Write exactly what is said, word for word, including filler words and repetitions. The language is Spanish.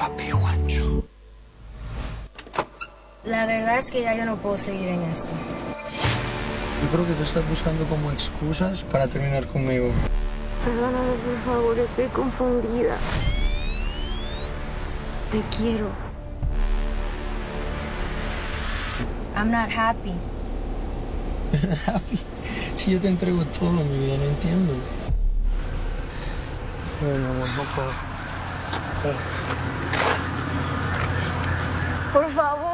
Papi Juancho. La verdad es que ya yo no puedo seguir en esto. Yo creo que tú estás buscando como excusas para terminar conmigo. Perdóname, por favor, estoy confundida. Te quiero. I'm not happy. Happy. Si yo te entrego todo en mi vida, no entiendo. Ay, mi amor, no puedo. Por favor.